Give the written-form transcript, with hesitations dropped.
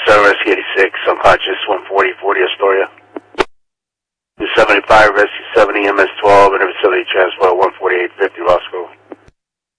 7 Rescue 86, unconscious 140-40 Astoria. 275 Rescue 70 MS-12 and facility transport 148-50 Roscoe.